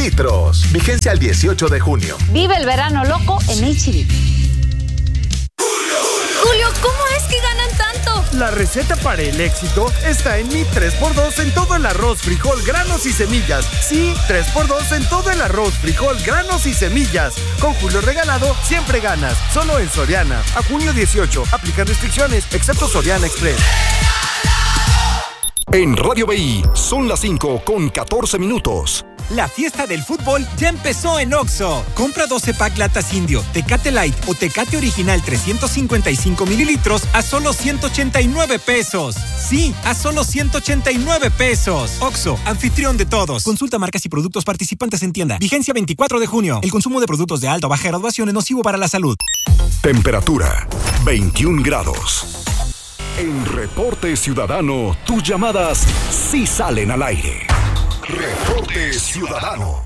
litros. Vigencia al 18 de junio. Vive el verano loco en H-E-B. Julio, ¿cómo es que ganan tanto? La receta para el éxito está en mi 3x2 en todo el arroz, frijol, granos y semillas. Sí, 3x2 en todo el arroz, frijol, granos y semillas. Con Julio Regalado siempre ganas. Solo en Soriana. A junio 18. Aplican restricciones, excepto Soriana Express. En Radio BI son las 5:14. La fiesta del fútbol ya empezó en Oxxo. Compra 12 pack latas Indio, Tecate Light o Tecate Original 355 mililitros a solo 189 pesos. Sí, a solo 189 pesos. Oxxo, anfitrión de todos. Consulta marcas y productos participantes en tienda. Vigencia 24 de junio. El consumo de productos de alta o baja graduación es nocivo para la salud. Temperatura 21 grados. En Reporte Ciudadano, tus llamadas sí salen al aire. Reporte Ciudadano.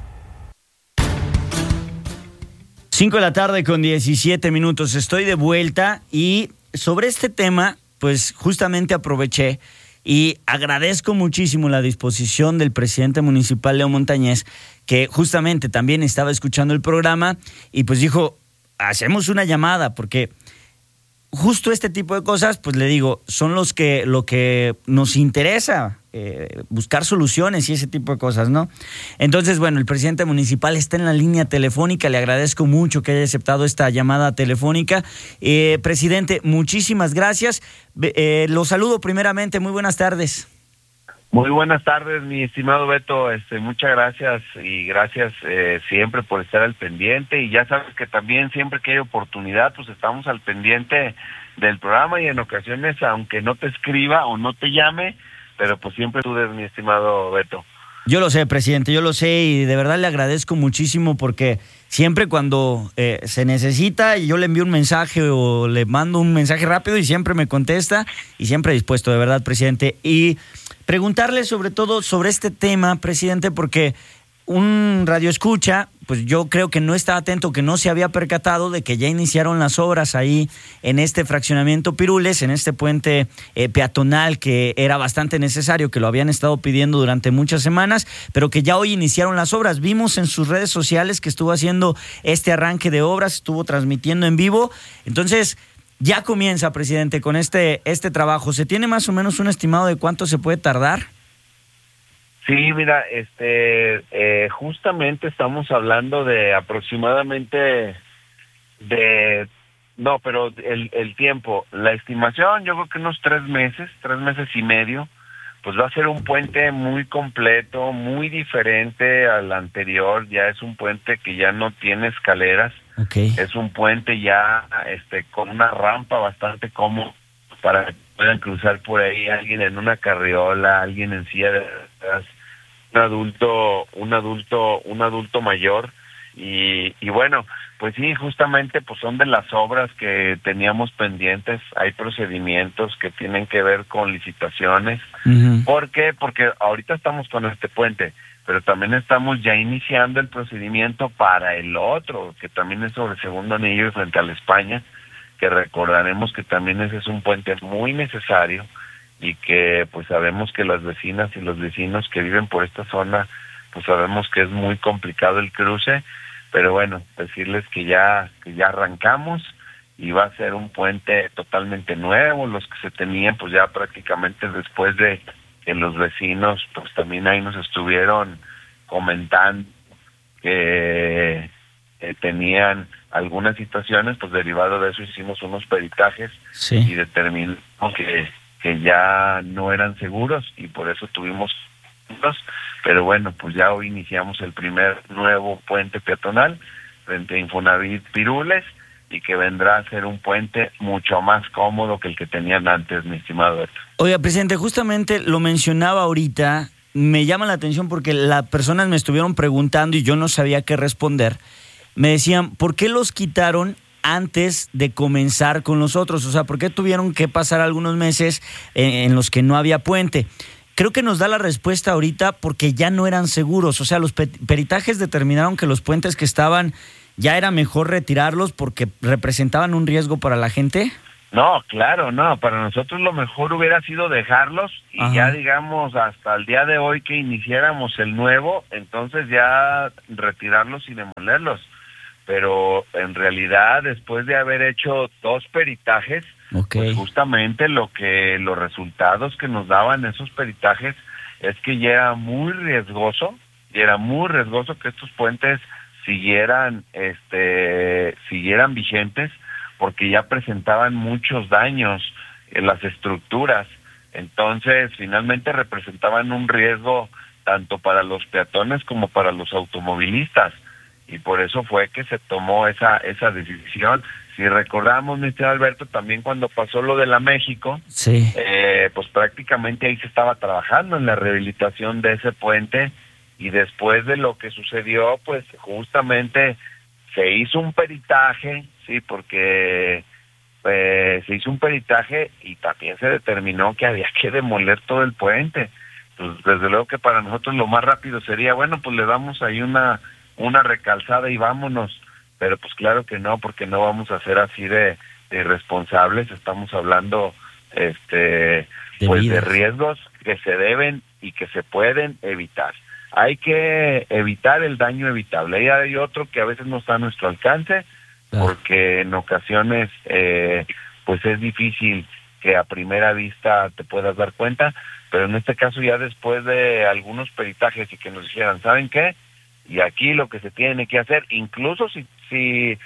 5:17 p.m. Estoy de vuelta y sobre este tema, pues justamente aproveché y agradezco muchísimo la disposición del presidente municipal, Leo Montañez, que justamente también estaba escuchando el programa y pues dijo, hacemos una llamada porque justo este tipo de cosas, pues le digo, son lo que nos interesa, buscar soluciones y ese tipo de cosas, ¿no? Entonces, bueno, el presidente municipal está en la línea telefónica, le agradezco mucho que haya aceptado esta llamada telefónica. Presidente, muchísimas gracias. Lo saludo primeramente, muy buenas tardes. Muy buenas tardes, mi estimado Beto, muchas gracias y gracias siempre por estar al pendiente y ya sabes que también siempre que hay oportunidad pues estamos al pendiente del programa y en ocasiones aunque no te escriba o no te llame, pero pues siempre tú eres mi estimado Beto. Yo lo sé, presidente, yo lo sé y de verdad le agradezco muchísimo porque siempre cuando se necesita y yo le envío un mensaje o le mando un mensaje rápido y siempre me contesta y siempre dispuesto, de verdad, presidente. Y preguntarle sobre todo sobre este tema, presidente, porque un radioescucha, pues yo creo que no estaba atento, que no se había percatado de que ya iniciaron las obras ahí en este fraccionamiento Pirules, en este puente peatonal que era bastante necesario, que lo habían estado pidiendo durante muchas semanas, pero que ya hoy iniciaron las obras. Vimos en sus redes sociales que estuvo haciendo este arranque de obras, estuvo transmitiendo en vivo. Entonces, ya comienza, presidente, con este trabajo. ¿Se tiene más o menos un estimado de cuánto se puede tardar? Sí, mira, justamente estamos hablando de aproximadamente pero el tiempo, la estimación, yo creo que unos 3 meses y medio, pues va a ser un puente muy completo, muy diferente al anterior. Ya es un puente que ya no tiene escaleras. Okay. Es un puente ya con una rampa bastante cómoda para que puedan cruzar por ahí alguien en una carriola, alguien en silla de ruedas, un adulto mayor y bueno, pues sí, justamente pues son de las obras que teníamos pendientes. Hay procedimientos que tienen que ver con licitaciones. Uh-huh. ¿Por qué? Porque ahorita estamos con este puente, pero también estamos ya iniciando el procedimiento para el otro, que también es sobre Segundo Anillo y frente a la España, que recordaremos que también ese es un puente muy necesario y que pues sabemos que las vecinas y los vecinos que viven por esta zona, pues sabemos que es muy complicado el cruce, pero bueno, decirles que ya arrancamos y va a ser un puente totalmente nuevo. Los que se tenían pues ya prácticamente después de que los vecinos pues también ahí nos estuvieron comentando que tenían algunas situaciones, pues derivado de eso hicimos unos peritajes. Sí. Y determinamos que ya no eran seguros y por eso tuvimos, pero bueno, pues ya hoy iniciamos el primer nuevo puente peatonal frente a Infonavit Pirules y que vendrá a ser un puente mucho más cómodo que el que tenían antes, mi estimado Beto. Oiga, presidente, justamente lo mencionaba ahorita, me llama la atención porque las personas me estuvieron preguntando y yo no sabía qué responder. Me decían, ¿por qué los quitaron antes de comenzar con los otros? O sea, ¿por qué tuvieron que pasar algunos meses en los que no había puente? Creo que nos da la respuesta ahorita porque ya no eran seguros. O sea, los peritajes determinaron que los puentes que estaban ya era mejor retirarlos porque representaban un riesgo para la gente. No, claro, no, para nosotros lo mejor hubiera sido dejarlos y Ajá. ya digamos hasta el día de hoy que iniciáramos el nuevo, entonces ya retirarlos y demolerlos. Pero en realidad después de haber hecho 2 peritajes, pues justamente los resultados que nos daban esos peritajes es que ya era muy riesgoso que estos puentes siguieran vigentes, porque ya presentaban muchos daños en las estructuras. Entonces, finalmente representaban un riesgo tanto para los peatones como para los automovilistas. Y por eso fue que se tomó esa decisión. Si recordamos, mi estimado Alberto, también cuando pasó lo de la México, sí, pues prácticamente ahí se estaba trabajando en la rehabilitación de ese puente, y después de lo que sucedió, pues justamente se hizo un peritaje, sí, porque se hizo un peritaje y también se determinó que había que demoler todo el puente. Pues desde luego que para nosotros lo más rápido sería, bueno, pues le damos ahí una recalzada y vámonos, pero pues claro que no, porque no vamos a ser así de irresponsables. Estamos hablando de riesgos que se deben y que se pueden evitar. Hay que evitar el daño evitable. Y hay otro que a veces no está a nuestro alcance, porque en ocasiones pues es difícil que a primera vista te puedas dar cuenta, pero en este caso ya después de algunos peritajes y que nos dijeran, ¿saben qué? Y aquí lo que se tiene que hacer, incluso si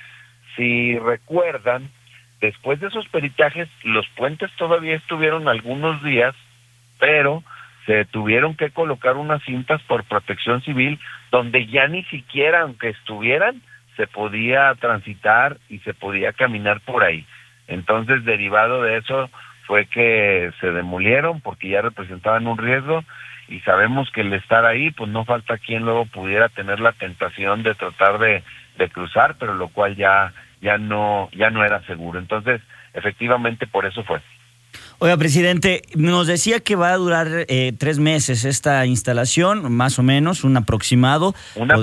recuerdan, después de esos peritajes, los puentes todavía estuvieron algunos días, pero se tuvieron que colocar unas cintas por protección civil, donde ya ni siquiera, aunque estuvieran, se podía transitar y se podía caminar por ahí. Entonces, derivado de eso, fue que se demolieron, porque ya representaban un riesgo, y sabemos que el estar ahí, pues no falta quien luego pudiera tener la tentación de tratar de cruzar, pero lo cual ya no era seguro. Entonces, efectivamente, por eso fue. Oiga, presidente, nos decía que va a durar 3 meses esta instalación, más o menos, un aproximado.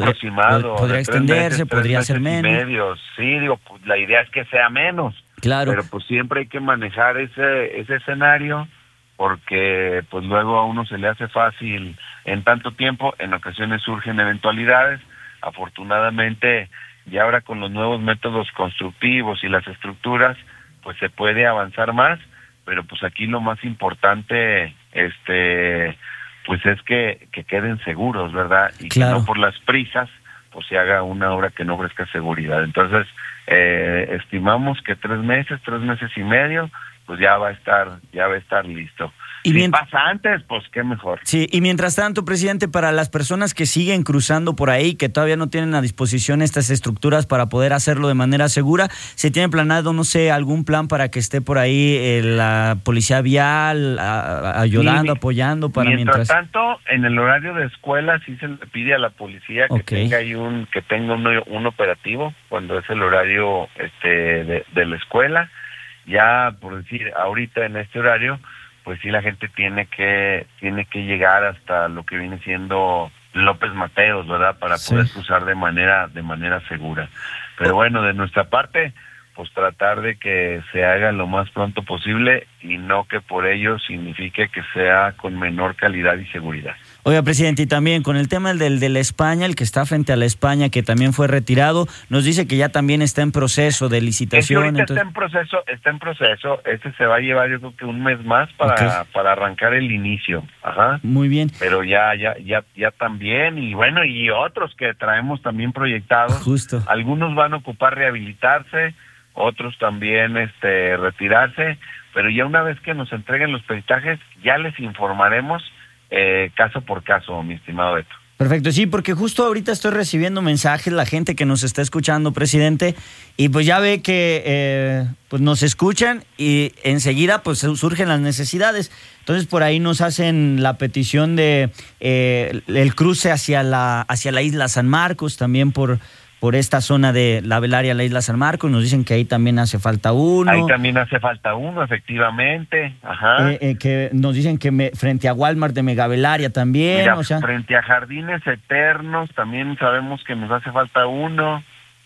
Podría extenderse, podría ser menos. Sí, digo, pues la idea es que sea menos. Claro. Pero pues siempre hay que manejar ese escenario, porque pues luego a uno se le hace fácil en tanto tiempo, en ocasiones surgen eventualidades. Afortunadamente, y ahora con los nuevos métodos constructivos y las estructuras, pues se puede avanzar más, pero pues aquí lo más importante pues es que queden seguros, ¿verdad? Y claro, que no por las prisas pues se haga una obra que no ofrezca seguridad. Entonces, estimamos que 3 meses y medio, pues ya va a estar listo. Y si pasa antes, pues qué mejor. Sí, y mientras tanto, presidente, para las personas que siguen cruzando por ahí, que todavía no tienen a disposición estas estructuras para poder hacerlo de manera segura, ¿se tiene planeado, no sé, algún plan para que esté por ahí la policía vial ayudando, apoyando? Mientras tanto, en el horario de escuela sí se le pide a la policía que tenga ahí un operativo cuando es el horario de la escuela. Ya, por decir, ahorita en este horario, pues sí, la gente tiene que llegar hasta lo que viene siendo López Mateos, ¿verdad? Para poder cruzar de manera segura. Pero bueno, de nuestra parte, pues tratar de que se haga lo más pronto posible y no que por ello signifique que sea con menor calidad y seguridad. Oiga, presidente, y también con el tema del de la España, el que está frente a la España, que también fue retirado, nos dice que ya también está en proceso de licitación. Está en proceso. Este se va a llevar, yo creo que un mes más para arrancar el inicio. Ajá. Muy bien. Pero ya también, y bueno, y otros que traemos también proyectados. Justo. Algunos van a ocupar rehabilitarse, otros también retirarse, pero ya una vez que nos entreguen los peritajes, ya les informaremos caso por caso, mi estimado Beto. Perfecto, sí, porque justo ahorita estoy recibiendo mensajes, la gente que nos está escuchando, presidente, y pues ya ve que pues nos escuchan y enseguida pues surgen las necesidades. Entonces por ahí nos hacen la petición de el cruce hacia la isla San Marcos, también por esta zona de la Velaria, la isla San Marcos. Nos dicen que ahí también hace falta uno. Ahí también hace falta uno, efectivamente. Ajá. Que nos dicen que frente a Walmart de Megavelaria también. Mira, frente a Jardines Eternos también sabemos que nos hace falta uno.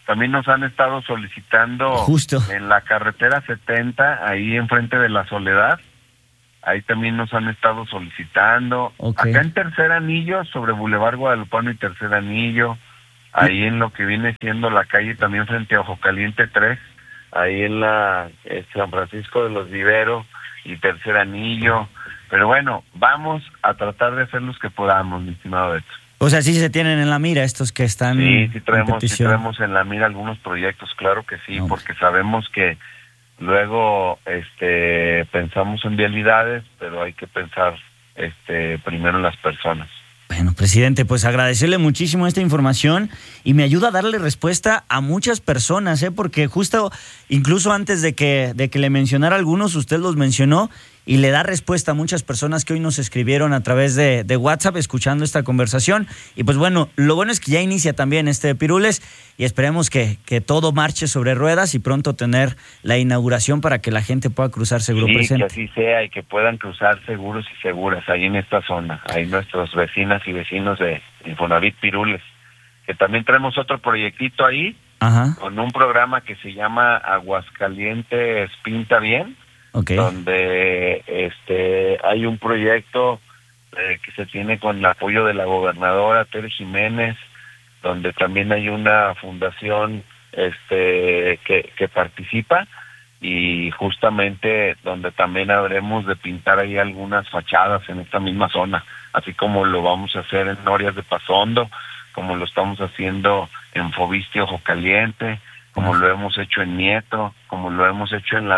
también nos han estado solicitando justo en la carretera 70, ahí enfrente de La Soledad. Ahí también nos han estado solicitando. Okay. Acá en Tercer Anillo, sobre Boulevard Guadalupano y Tercer Anillo, ahí en lo que viene siendo la calle también frente a Ojo Caliente 3, ahí en la San Francisco de los Viveros y Tercer Anillo. Pero bueno, vamos a tratar de hacer los que podamos, mi estimado Beto. O sea, sí se tienen en la mira estos que están sí traemos en la mira algunos proyectos, claro que sí, porque sabemos que luego pensamos en vialidades, pero hay que pensar primero en las personas. Bueno, presidente, pues agradecerle muchísimo esta información y me ayuda a darle respuesta a muchas personas, porque justo incluso antes de que le mencionara algunos, usted los mencionó y le da respuesta a muchas personas que hoy nos escribieron a través de WhatsApp escuchando esta conversación. Y pues bueno, lo bueno es que ya inicia también Pirules y esperemos que todo marche sobre ruedas y pronto tener la inauguración para que la gente pueda cruzar seguro presente. Que así sea y que puedan cruzar seguros y seguras ahí en esta zona. Ahí nuestros vecinas y vecinos de Infonavit Pirules, que también traemos otro proyectito ahí. Ajá. Con un programa que se llama Aguascalientes Pinta Bien. Okay. Donde hay un proyecto que se tiene con el apoyo de la gobernadora Tere Jiménez, donde también hay una fundación que participa, y justamente donde también habremos de pintar ahí algunas fachadas en esta misma zona, así como lo vamos a hacer en Norias de Paso Hondo, como lo estamos haciendo en Fobiste Ojo Caliente, como lo hemos hecho en Nieto, como lo hemos hecho en la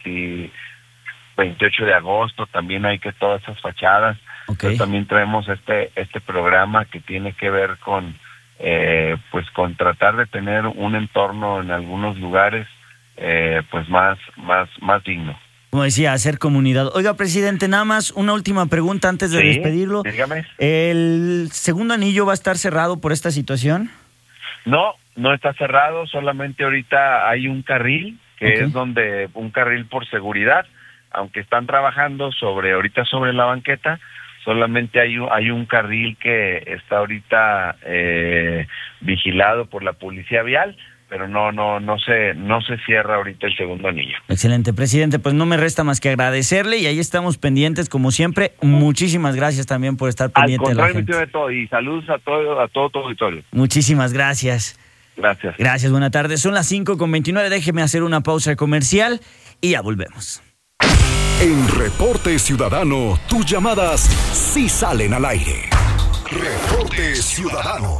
28 de agosto, también hay que todas esas fachadas. Okay. Entonces, también traemos este programa que tiene que ver con con tratar de tener un entorno en algunos lugares más digno. Como decía, hacer comunidad. Oiga, presidente, nada más una última pregunta antes de despedirlo. Dígame. ¿El segundo anillo va a estar cerrado por esta situación? No está cerrado, solamente ahorita hay un carril, que Okay. es donde un carril por seguridad, aunque están trabajando ahorita sobre la banqueta, solamente hay un carril que está ahorita vigilado por la policía vial, pero no se cierra ahorita el segundo anillo. Excelente, presidente, pues no me resta más que agradecerle y ahí estamos pendientes como siempre. Muchísimas gracias también por estar pendiente de la gente. De todo, y saludos a todo tu auditorio. Muchísimas gracias. Gracias, buena tarde. Son las 5:29, déjeme hacer una pausa comercial y ya volvemos. En Reporte Ciudadano, tus llamadas sí salen al aire. Reporte Ciudadano.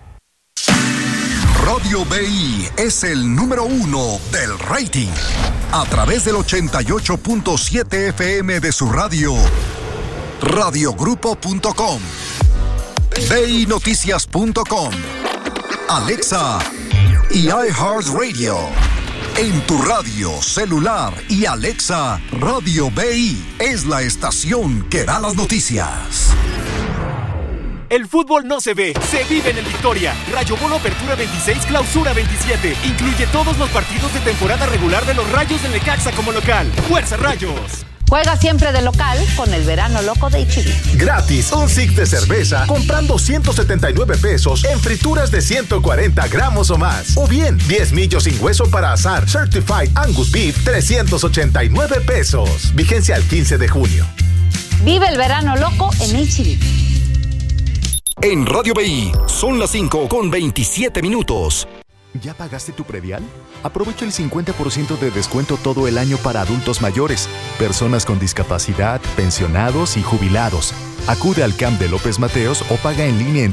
Radio BI es el número 1 del rating. A través del 88.7 FM de su radio, radiogrupo.com, BInoticias.com, Alexa y iHeartRadio. En tu radio, celular y Alexa, Radio BI es la estación que da las noticias. El fútbol no se ve, se vive en el Victoria. Rayo Bono Apertura 26, Clausura 27. Incluye todos los partidos de temporada regular de los Rayos del Necaxa como local. ¡Fuerza, Rayos! Juega siempre de local con el verano loco de HB. Gratis, un six de cerveza comprando 179 pesos en frituras de 140 gramos o más. O bien, 10 millos sin hueso para asar Certified Angus Beef, 389 pesos. Vigencia al 15 de junio. Vive el verano loco en HB. En Radio BI son las 5:27. ¿Ya pagaste tu predial? Aprovecha el 50% de descuento todo el año para adultos mayores, personas con discapacidad, pensionados y jubilados. Acude al CAMP de López Mateos o paga en línea en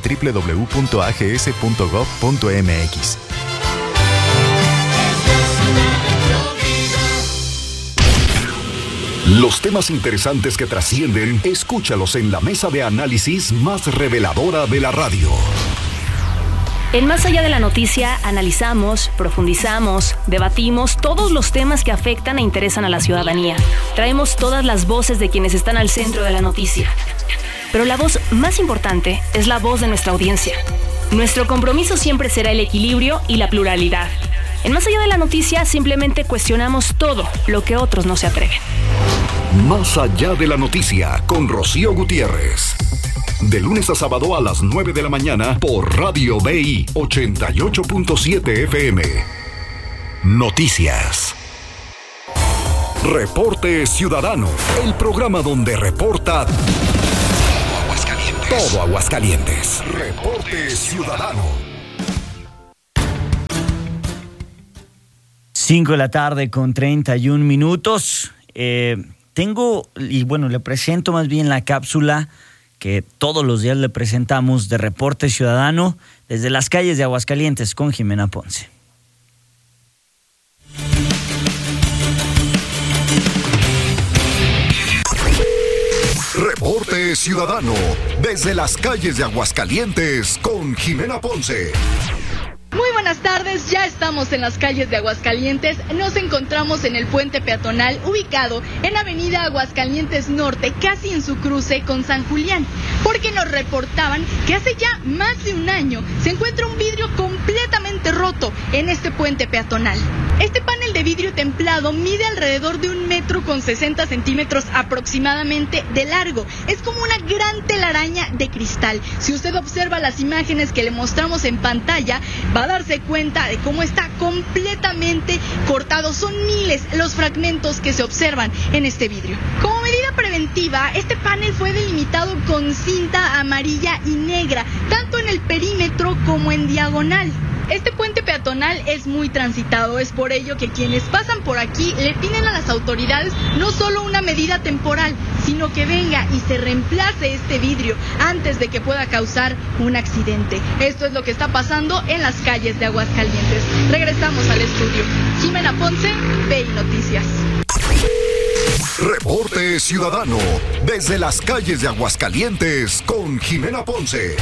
www.ags.gov.mx. Los temas interesantes que trascienden, escúchalos en la mesa de análisis más reveladora de la radio. En Más Allá de la Noticia analizamos, profundizamos, debatimos todos los temas que afectan e interesan a la ciudadanía. Traemos todas las voces de quienes están al centro de la noticia. Pero la voz más importante es la voz de nuestra audiencia. Nuestro compromiso siempre será el equilibrio y la pluralidad. En Más Allá de la Noticia simplemente cuestionamos todo lo que otros no se atreven. Más Allá de la Noticia con Rocío Gutiérrez. De lunes a sábado a las 9 de la mañana por Radio BI 88.7 FM. Noticias. Reporte Ciudadano, el programa donde reporta todo Aguascalientes. Reporte Ciudadano. 5 de la tarde con 31 minutos. Le presento más bien la cápsula que todos los días le presentamos de Reporte Ciudadano desde las calles de Aguascalientes con Jimena Ponce. Reporte Ciudadano desde las calles de Aguascalientes con Jimena Ponce. Muy buenas tardes, ya estamos en las calles de Aguascalientes. Nos encontramos en el puente peatonal ubicado en Avenida Aguascalientes Norte, casi en su cruce con San Julián, porque nos reportaban que hace ya más de un año se encuentra un vidrio completamente roto en este puente peatonal. Este panel de vidrio templado mide alrededor de 1,60 m aproximadamente de largo. Es como una gran telaraña de cristal. Si usted observa las imágenes que le mostramos en pantalla, va a darse cuenta de cómo está completamente cortado. Son miles los fragmentos que se observan en este vidrio. Como medida preventiva, este panel fue delimitado con cinta amarilla y negra, tanto en el perímetro como en diagonal. Este puente peatonal es muy transitado, es por ello que quienes pasan por aquí le piden a las autoridades no solo una medida temporal, sino que venga y se reemplace este vidrio antes de que pueda causar un accidente. Esto es lo que está pasando en las calles de Aguascalientes. Regresamos al estudio. Jimena Ponce, BI Noticias. Reporte Ciudadano desde las calles de Aguascalientes con Jimena Ponce.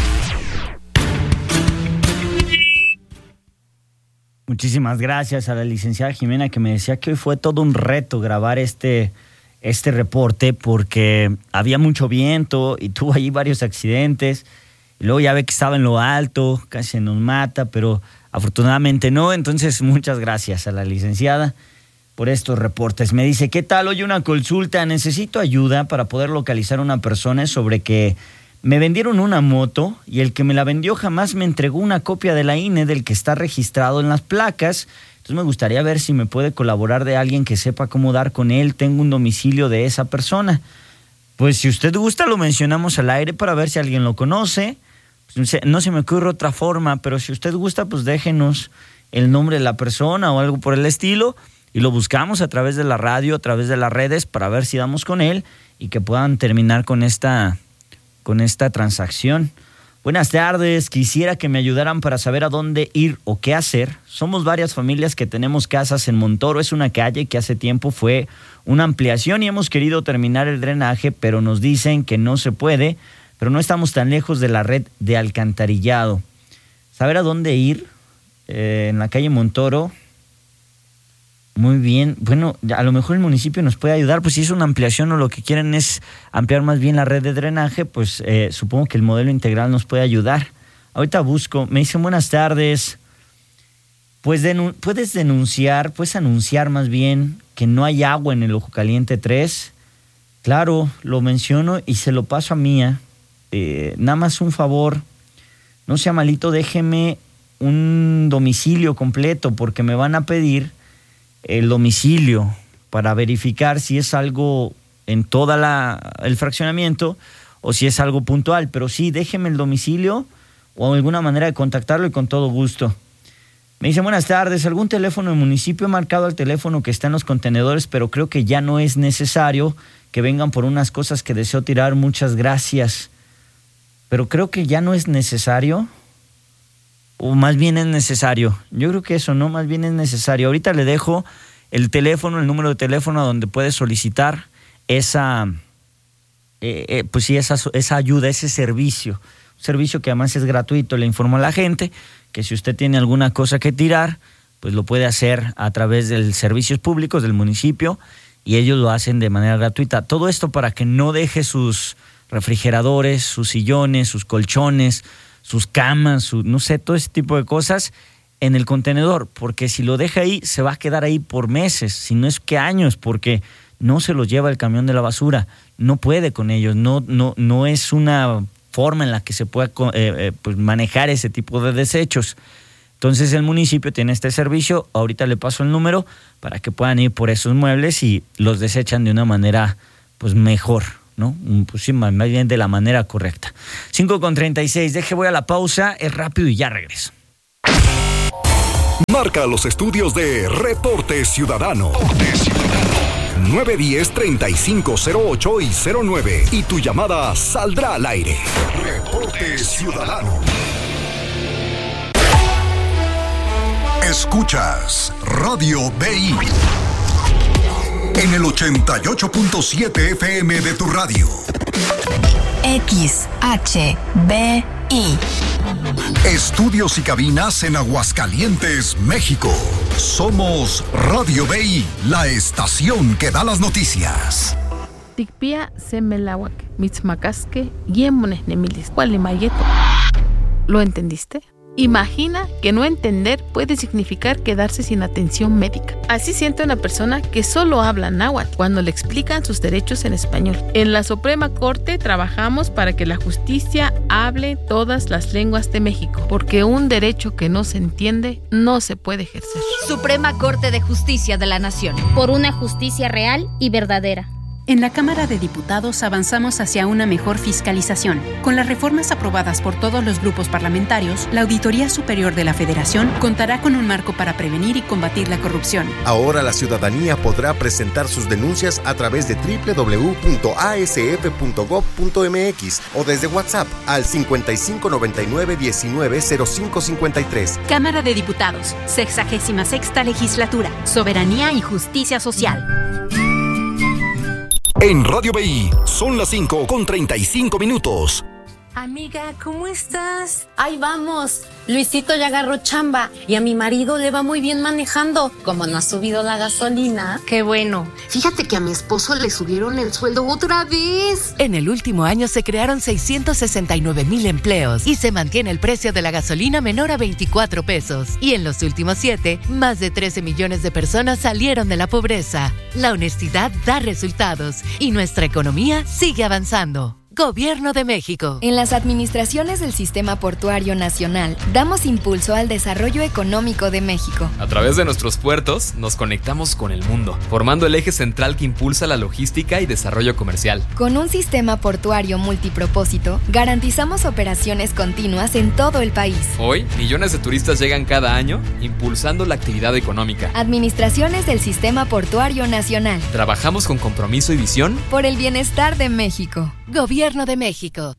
Muchísimas gracias a la licenciada Jimena, que me decía que hoy fue todo un reto grabar este reporte porque había mucho viento y tuvo ahí varios accidentes. Y luego ya ve que estaba en lo alto, casi nos mata, pero afortunadamente no. Entonces, muchas gracias a la licenciada por estos reportes. Me dice, ¿qué tal? Hoy una consulta. Necesito ayuda para poder localizar a una persona sobre que me vendieron una moto y el que me la vendió jamás me entregó una copia de la INE del que está registrado en las placas. Entonces me gustaría ver si me puede colaborar de alguien que sepa cómo dar con él. Tengo un domicilio de esa persona. Pues si usted gusta lo mencionamos al aire para ver si alguien lo conoce. No se me ocurre otra forma, pero si usted gusta, pues déjenos el nombre de la persona o algo por el estilo y lo buscamos a través de la radio, a través de las redes para ver si damos con él y que puedan terminar con esta transacción. Buenas tardes, quisiera que me ayudaran para saber a dónde ir o qué hacer. Somos varias familias que tenemos casas en Montoro. Es una calle que hace tiempo fue una ampliación y hemos querido terminar el drenaje, pero nos dicen que no se puede, pero no estamos tan lejos de la red de alcantarillado. ¿Saber a dónde ir? En la calle Montoro. Muy bien, bueno, a lo mejor el municipio nos puede ayudar, pues si es una ampliación o lo que quieren es ampliar más bien la red de drenaje, pues supongo que el modelo integral nos puede ayudar. Ahorita busco, me dicen buenas tardes, pues puedes anunciar más bien que no hay agua en el Ojo Caliente 3. Claro, lo menciono y se lo paso a Mía. Nada más un favor, no sea malito, déjeme un domicilio completo porque me van a pedir el domicilio para verificar si es algo en toda el fraccionamiento o si es algo puntual, pero sí, déjeme el domicilio o alguna manera de contactarlo y con todo gusto. Me dice, buenas tardes, ¿algún teléfono del municipio? He marcado el teléfono que está en los contenedores, pero creo que ya no es necesario que vengan por unas cosas que deseo tirar, muchas gracias. Pero creo que ya no es necesario. O más bien es necesario. Yo creo que eso, ¿no? Más bien es necesario. Ahorita le dejo el teléfono, el número de teléfono donde puede solicitar esa ayuda, ese servicio. Un servicio que además es gratuito. Le informo a la gente que si usted tiene alguna cosa que tirar, pues lo puede hacer a través de servicios públicos del municipio y ellos lo hacen de manera gratuita. Todo esto para que no deje sus refrigeradores, sus sillones, sus colchones, sus camas, no sé, todo ese tipo de cosas en el contenedor, porque si lo deja ahí, se va a quedar ahí por meses, si no es que años, porque no se los lleva el camión de la basura, no puede con ellos, no es una forma en la que se pueda pues manejar ese tipo de desechos. Entonces el municipio tiene este servicio, ahorita le paso el número para que puedan ir por esos muebles y los desechan de una manera pues mejor, ¿no? Pues sí, más bien de la manera correcta. 5:36, voy a la pausa, es rápido y ya regreso. Marca los estudios de Reporte Ciudadano. 910-3508 y 09. Y tu llamada saldrá al aire. Reporte Ciudadano. Escuchas Radio BI en el 88.7 FM de tu radio. XHBI. Estudios y cabinas en Aguascalientes, México. Somos Radio BI, la estación que da las noticias. Tikpia semelawak, mitzmacasque, yemones nemilis, cualimayeto. ¿Lo entendiste? Imagina que no entender puede significar quedarse sin atención médica. Así siente una persona que solo habla náhuatl cuando le explican sus derechos en español. En la Suprema Corte trabajamos para que la justicia hable todas las lenguas de México, porque un derecho que no se entiende no se puede ejercer. Suprema Corte de Justicia de la Nación. Por una justicia real y verdadera. En la Cámara de Diputados avanzamos hacia una mejor fiscalización. Con las reformas aprobadas por todos los grupos parlamentarios, la Auditoría Superior de la Federación contará con un marco para prevenir y combatir la corrupción. Ahora la ciudadanía podrá presentar sus denuncias a través de www.asf.gov.mx o desde WhatsApp al 5599-190553. Cámara de Diputados, 66ª Legislatura, Soberanía y Justicia Social. En Radio BI son las 5:35. Amiga, ¿cómo estás? Ahí vamos. Luisito ya agarró chamba y a mi marido le va muy bien manejando. Como no ha subido la gasolina. Qué bueno. Fíjate que a mi esposo le subieron el sueldo otra vez. En el último año se crearon 669,000 empleos y se mantiene el precio de la gasolina menor a 24 pesos. Y en los últimos 7, más de 13 millones de personas salieron de la pobreza. La honestidad da resultados y nuestra economía sigue avanzando. Gobierno de México. En las administraciones del Sistema Portuario Nacional, damos impulso al desarrollo económico de México. A través de nuestros puertos, nos conectamos con el mundo, formando el eje central que impulsa la logística y desarrollo comercial. Con un sistema portuario multipropósito, garantizamos operaciones continuas en todo el país. Hoy, millones de turistas llegan cada año, impulsando la actividad económica. Administraciones del Sistema Portuario Nacional. Trabajamos con compromiso y visión por el bienestar de México. Gobierno de México.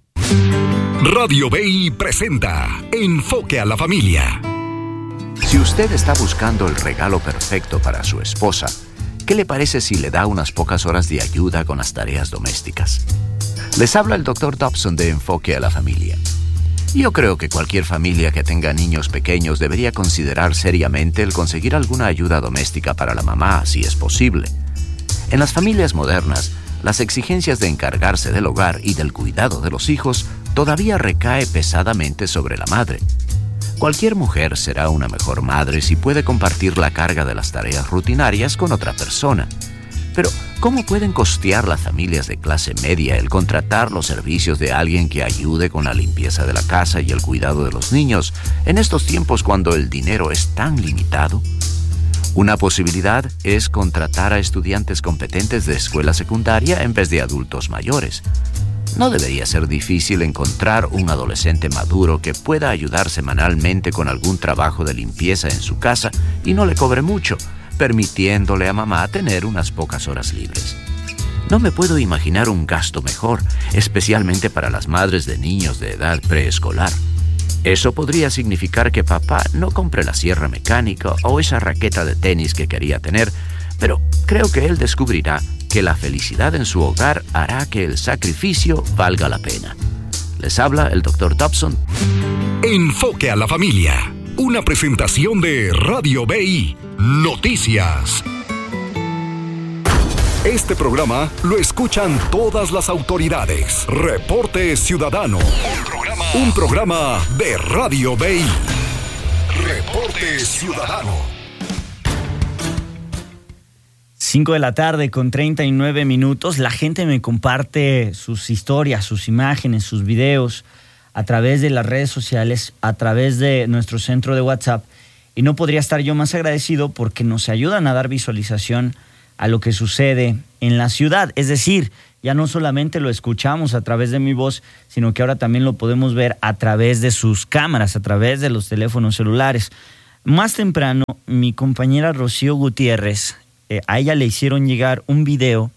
Radio BI presenta Enfoque a la Familia. Si usted está buscando el regalo perfecto para su esposa, ¿qué le parece si le da unas pocas horas de ayuda con las tareas domésticas? Les habla el Dr. Dobson de Enfoque a la Familia. Yo creo que cualquier familia que tenga niños pequeños debería considerar seriamente el conseguir alguna ayuda doméstica para la mamá, si es posible. En las familias modernas, las exigencias de encargarse del hogar y del cuidado de los hijos todavía recae pesadamente sobre la madre. Cualquier mujer será una mejor madre si puede compartir la carga de las tareas rutinarias con otra persona. Pero, ¿cómo pueden costear las familias de clase media el contratar los servicios de alguien que ayude con la limpieza de la casa y el cuidado de los niños en estos tiempos cuando el dinero es tan limitado? Una posibilidad es contratar a estudiantes competentes de escuela secundaria en vez de adultos mayores. No debería ser difícil encontrar un adolescente maduro que pueda ayudar semanalmente con algún trabajo de limpieza en su casa y no le cobre mucho, permitiéndole a mamá tener unas pocas horas libres. No me puedo imaginar un gasto mejor, especialmente para las madres de niños de edad preescolar. Eso podría significar que papá no compre la sierra mecánica o esa raqueta de tenis que quería tener, pero creo que él descubrirá que la felicidad en su hogar hará que el sacrificio valga la pena. Les habla el Dr. Dobson. Enfoque a la Familia, una presentación de Radio BI Noticias. Este programa lo escuchan todas las autoridades. Reporte Ciudadano. Un programa de Radio BI. Reporte Ciudadano. 5 de la tarde con 39 minutos. La gente me comparte sus historias, sus imágenes, sus videos a través de las redes sociales, a través de nuestro centro de WhatsApp. Y no podría estar yo más agradecido porque nos ayudan a dar visualización a lo que sucede en la ciudad. Es decir, ya no solamente lo escuchamos a través de mi voz, sino que ahora también lo podemos ver a través de sus cámaras, a través de los teléfonos celulares. Más temprano, mi compañera Rocío Gutiérrez, a ella le hicieron llegar un video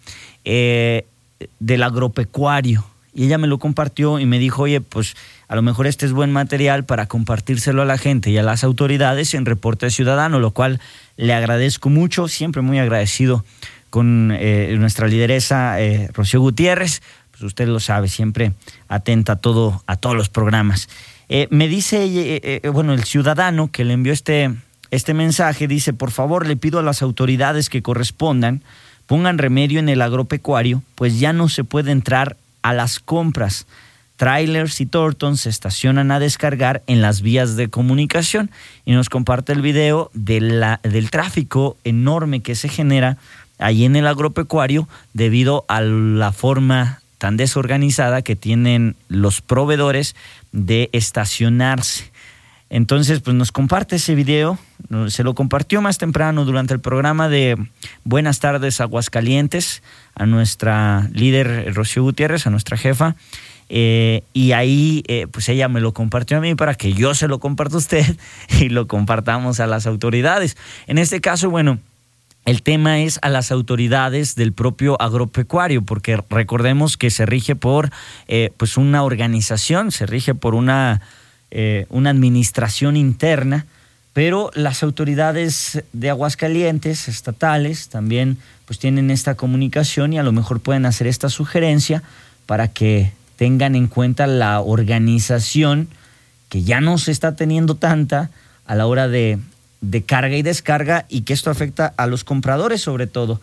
del agropecuario y ella me lo compartió y me dijo, oye, pues a lo mejor este es buen material para compartírselo a la gente y a las autoridades en Reporte Ciudadano, lo cual le agradezco mucho, siempre muy agradecido con nuestra lideresa Rocío Gutiérrez. Pues usted lo sabe, siempre atenta a todos los programas. Me dice, el ciudadano que le envió este mensaje, dice, por favor, le pido a las autoridades que correspondan, pongan remedio en el agropecuario, pues ya no se puede entrar a las compras. Trailers y tortons se estacionan a descargar en las vías de comunicación. Y nos comparte el video del tráfico enorme que se genera ahí en el agropecuario debido a la forma tan desorganizada que tienen los proveedores de estacionarse. Entonces, pues nos comparte ese video, se lo compartió más temprano durante el programa de Buenas Tardes Aguascalientes a nuestra líder Rocío Gutiérrez, a nuestra jefa, y ahí pues ella me lo compartió a mí para que yo se lo comparta a usted y lo compartamos a las autoridades. En este caso, bueno, el tema es a las autoridades del propio agropecuario, porque recordemos que se rige por pues una organización, se rige por una administración interna, pero las autoridades de Aguascalientes, estatales, también pues tienen esta comunicación y a lo mejor pueden hacer esta sugerencia para que tengan en cuenta la organización que ya no se está teniendo tanta a la hora de carga y descarga, y que esto afecta a los compradores sobre todo.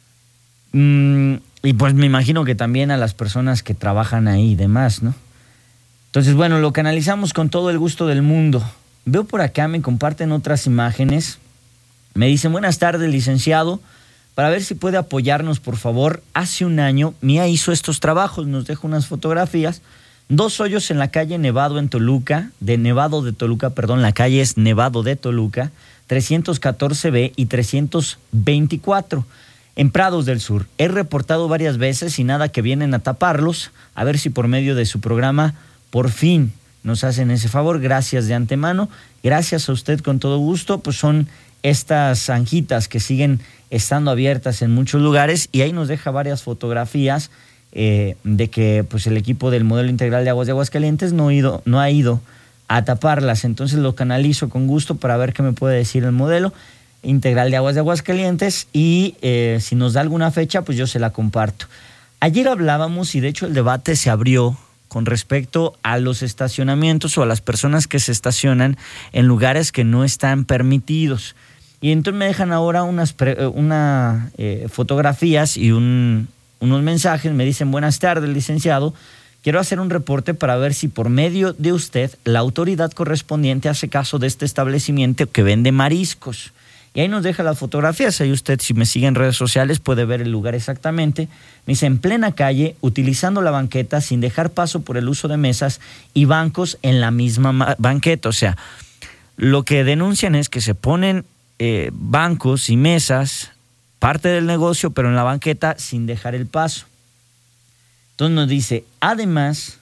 Y pues me imagino que también a las personas que trabajan ahí y demás, ¿no? Entonces, bueno, lo canalizamos con todo el gusto del mundo. Veo por acá, me comparten otras imágenes. Me dicen, buenas tardes, licenciado, para ver si puede apoyarnos, por favor. Hace un año, Mía hizo estos trabajos, nos deja unas fotografías. 2 hoyos en la calle Nevado de Toluca, la calle es Nevado de Toluca, 314B y 324, en Prados del Sur. He reportado varias veces y nada que vienen a taparlos. A ver si por medio de su programa por fin nos hacen ese favor. Gracias de antemano. Gracias a usted, con todo gusto. Pues son estas zanjitas que siguen estando abiertas en muchos lugares, y ahí nos deja varias fotografías de que pues el equipo del Modelo Integral de Aguas de Aguascalientes no ha ido a taparlas. Entonces lo canalizo con gusto para ver qué me puede decir el Modelo Integral de Aguas de Aguascalientes, y si nos da alguna fecha, pues yo se la comparto. Ayer hablábamos, y de hecho el debate se abrió con respecto a los estacionamientos o a las personas que se estacionan en lugares que no están permitidos. Y entonces me dejan ahora unas fotografías y unos mensajes. Me dicen, buenas tardes, licenciado. Quiero hacer un reporte para ver si por medio de usted la autoridad correspondiente hace caso de este establecimiento que vende mariscos. Y ahí nos deja las fotografías. Ahí usted, si me sigue en redes sociales, puede ver el lugar exactamente. Me dice, en plena calle, utilizando la banqueta sin dejar paso por el uso de mesas y bancos en la misma banqueta. O sea, lo que denuncian es que se ponen bancos y mesas, parte del negocio, pero en la banqueta sin dejar el paso. Entonces nos dice, además,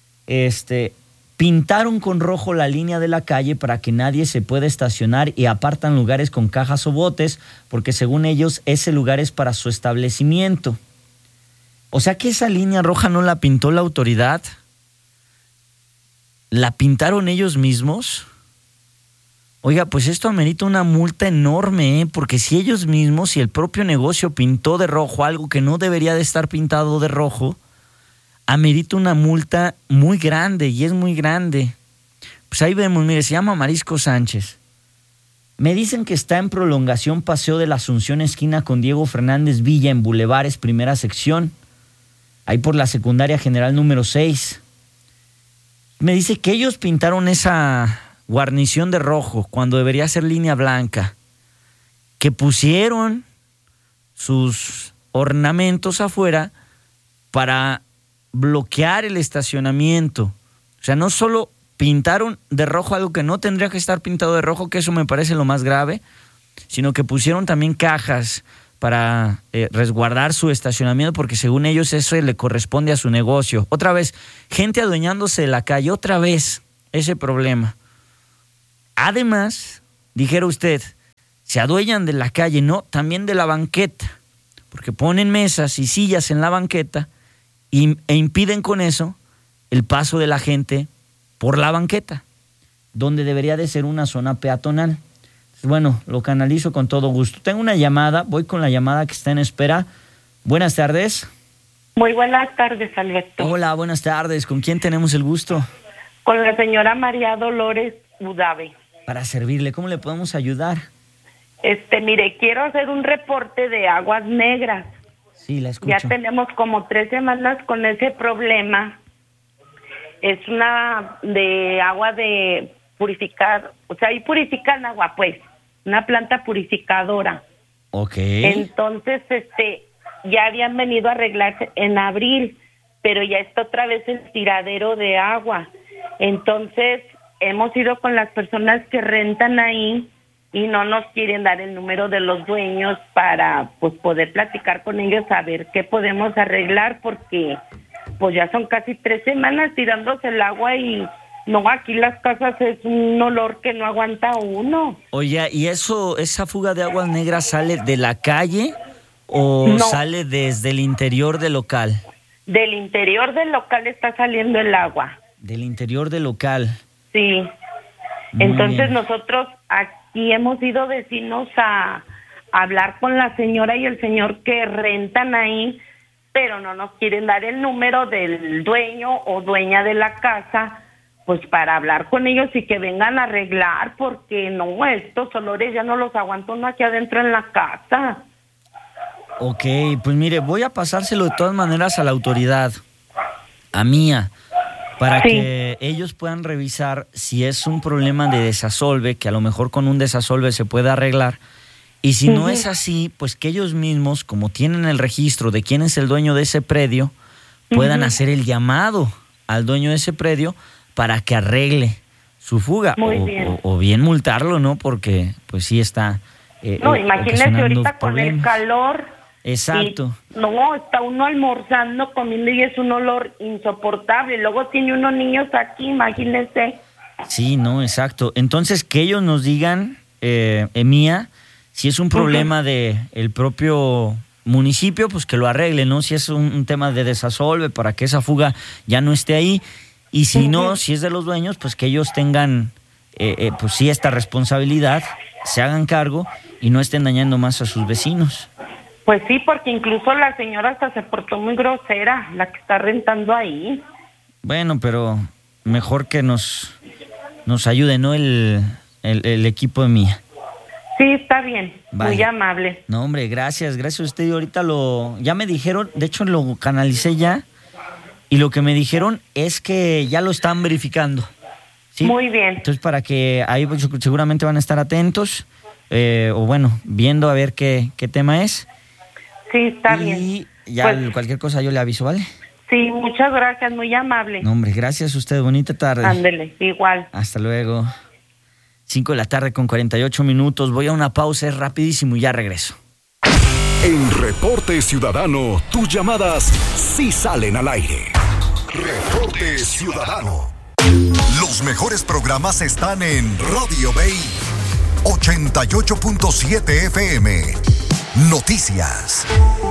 pintaron con rojo la línea de la calle para que nadie se pueda estacionar y apartan lugares con cajas o botes, porque según ellos ese lugar es para su establecimiento. O sea que esa línea roja no la pintó la autoridad, la pintaron ellos mismos. Oiga, pues esto amerita una multa enorme, porque si ellos mismos, si el propio negocio pintó de rojo algo que no debería de estar pintado de rojo, amerita una multa muy grande, y es muy grande. Pues ahí vemos, mire, se llama Marisco Sánchez. Me dicen que está en prolongación Paseo de la Asunción, esquina con Diego Fernández Villa, en Bulevares, primera sección, ahí por la secundaria general número 6. Me dice que ellos pintaron esa guarnición de rojo cuando debería ser línea blanca, que pusieron sus ornamentos afuera para bloquear el estacionamiento. O sea, no solo pintaron de rojo algo que no tendría que estar pintado de rojo, que eso me parece lo más grave, sino que pusieron también cajas para resguardar su estacionamiento, porque según ellos eso le corresponde a su negocio. Otra vez, gente adueñándose de la calle, otra vez ese problema. Además, dijera usted, se adueñan de la calle, no, también de la banqueta, porque ponen mesas y sillas en la banqueta e impiden con eso el paso de la gente por la banqueta, donde debería de ser una zona peatonal. Bueno, lo canalizo con todo gusto. Tengo una llamada, voy con la llamada que está en espera. Buenas tardes. Muy buenas tardes, Alberto. Hola, buenas tardes. ¿Con quién tenemos el gusto? Con la señora María Dolores Udave. Para servirle, ¿cómo le podemos ayudar? Mire, quiero hacer un reporte de aguas negras. Sí, la escucho. Ya tenemos como 3 semanas con ese problema. Es una de agua de purificar, o sea, ahí purifican agua, pues, una planta purificadora. Ok. Entonces, ya habían venido a arreglarse en abril, pero ya está otra vez el tiradero de agua. Entonces, hemos ido con las personas que rentan ahí y no nos quieren dar el número de los dueños para, pues, poder platicar con ellos, a ver qué podemos arreglar, porque pues ya son casi 3 semanas tirándose el agua y no, aquí las casas es un olor que no aguanta uno. Oye, ¿y esa fuga de aguas negras sale de la calle o No. sale desde el interior del local? Del interior del local está saliendo el agua. Del interior del local. Sí. Muy Entonces bien. nosotros aquí hemos ido vecinos a hablar con la señora y el señor que rentan ahí, pero no nos quieren dar el número del dueño o dueña de la casa, pues para hablar con ellos y que vengan a arreglar, porque no, estos olores ya no los aguanto uno aquí adentro en la casa. Ok, pues mire, voy a pasárselo de todas maneras a la autoridad, a Mía, para que ellos puedan revisar si es un problema de desasolve, que a lo mejor con un desasolve se puede arreglar. Y si no es así, pues que ellos mismos, como tienen el registro de quién es el dueño de ese predio, puedan hacer el llamado al dueño de ese predio para que arregle su fuga. Muy bien. O bien multarlo, ¿no? Porque pues sí está No, imagínese ocasionando ahorita con el problemas. calor. Exacto. Y, no, está uno almorzando, comiendo y es un olor insoportable. Luego tiene unos niños aquí, imagínese. Sí, no, exacto. Entonces, que ellos nos digan, Mía, si es un problema de el propio municipio, pues que lo arregle, ¿no? Si es un tema de desasolve para que esa fuga ya no esté ahí. Y si no, si es de los dueños, pues que ellos tengan, pues sí, esta responsabilidad, se hagan cargo y no estén dañando más a sus vecinos. Pues sí, porque incluso la señora hasta se portó muy grosera, la que está rentando ahí. Bueno, pero mejor que nos ayude, ¿no? El equipo de Mía. Sí, está bien, Vale. muy amable. No, hombre, gracias a usted. Ahorita ya me dijeron, de hecho lo canalicé ya, y lo que me dijeron es que ya lo están verificando. ¿Sí? Muy bien. Entonces, para que ahí pues, seguramente van a estar atentos, o bueno, viendo a ver qué tema es. Sí, está bien. Y ya Pues, cualquier cosa yo le aviso, ¿vale? sí, muchas gracias, muy amable. No, hombre, gracias a usted. Bonita tarde. Ándele, igual. Hasta luego. 5 de la tarde con 48 minutos. Voy a una pausa, es rapidísimo y ya regreso. En Reporte Ciudadano, tus llamadas sí salen al aire. Reporte Ciudadano. Los mejores programas están en Radio Bay 88.7 FM. Noticias.